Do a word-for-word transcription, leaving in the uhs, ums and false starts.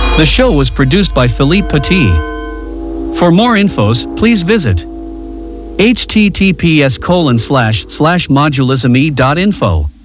The show was produced by Philippe Petit. For more infos, please visit https colon slash slash modulisme dot info.